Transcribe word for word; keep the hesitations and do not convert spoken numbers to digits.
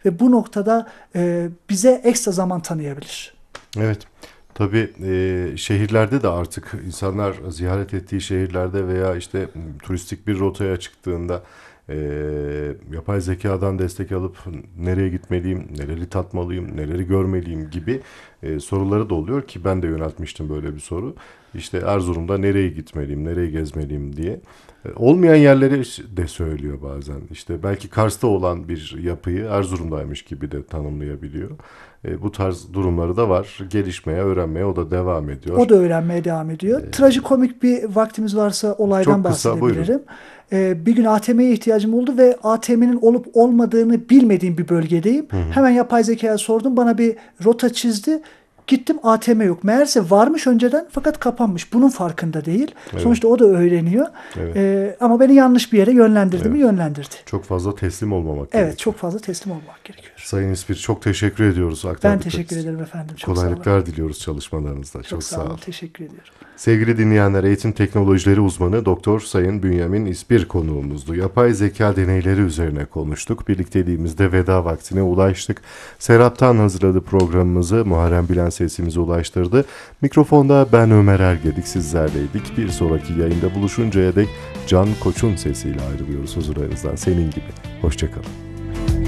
ve bu noktada e, bize ekstra zaman tanıyabilir. Evet. Tabii e, şehirlerde de artık insanlar ziyaret ettiği şehirlerde veya işte turistik bir rotaya çıktığında e, yapay zekadan destek alıp nereye gitmeliyim, neleri tatmalıyım, neleri görmeliyim gibi e, soruları da oluyor ki ben de yöneltmiştim böyle bir soru. İşte Erzurum'da nereye gitmeliyim, nereye gezmeliyim diye. E, Olmayan yerleri de söylüyor bazen. İşte belki Kars'ta olan bir yapıyı Erzurum'daymış gibi de tanımlayabiliyor. E, bu tarz durumları da var. Gelişmeye, öğrenmeye o da devam ediyor. O da öğrenmeye devam ediyor. Trajikomik bir vaktimiz varsa olaydan Çok kısa, buyurun. bahsedebilirim. Ee, bir gün A T M'ye ihtiyacım oldu ve A T M'nin olup olmadığını bilmediğim bir bölgedeyim. Hı hı. Hemen yapay zekaya sordum. Bana bir rota çizdi. Gittim, A T M yok. Meğerse varmış önceden fakat kapanmış. Bunun farkında değil. Evet. Sonuçta o da öğreniyor. Evet. Ee, ama beni yanlış bir yere yönlendirdi mi? Evet. Yönlendirdi. Çok fazla teslim olmamak Evet, gerekiyor. çok fazla teslim olmak gerekiyor. Sayın İspir, çok teşekkür ediyoruz Ben aktardıklarınız teşekkür için. ederim efendim. Çok sağ olun. Kolaylıklar diliyoruz çalışmalarınızda. Çok, Çok sağ sağ olun. olun. Teşekkür ediyorum. Sevgili dinleyenler, eğitim teknolojileri uzmanı Doktor Sayın Bünyamin İspir konuğumuzdu. Yapay zeka deneyleri üzerine konuştuk. Birlikteliğimizde veda vaktine ulaştık. Serap'tan hazırladı programımızı. Muharrem Bilen sesimize ulaştırdı. Mikrofonda ben Ömer Ergedik, sizlerleydik. Bir sonraki yayında buluşuncaya dek Can Koç'un sesiyle ayrılıyoruz huzurlarınızdan. Senin gibi. Hoşçakalın.